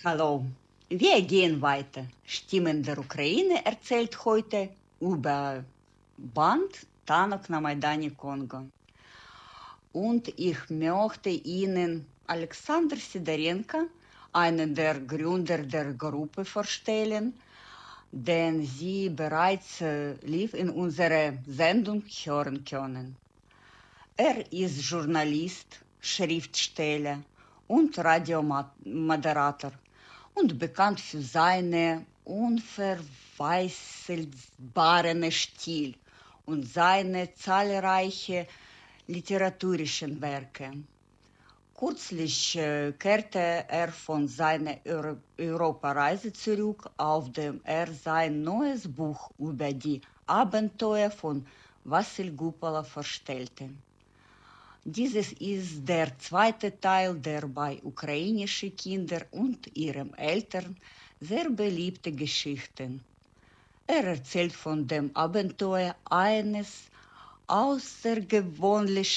Hallo, wir gehen weiter. Stimmen der Ukraine erzählt heute über Band Tanok na Maidani Kongo. Und ich möchte Ihnen Alexander Sidorenko, einen der Gründer der Gruppe, vorstellen, den Sie bereits live in unserer Sendung hören können. Er ist Journalist, Schriftsteller und Radiomoderator und bekannt für seinen unverwechselbaren Stil und seine zahlreichen literarischen Werke. Kürzlich kehrte er von seiner Europareise zurück, auf dem er sein neues Buch über die Abenteuer von Wassil Gupala vorstellte. Dieses ist der zweite Teil der bei ukrainischen Kindern und ihren Eltern sehr beliebten Geschichten. Er erzählt von dem Abenteuer eines außergewöhnlichen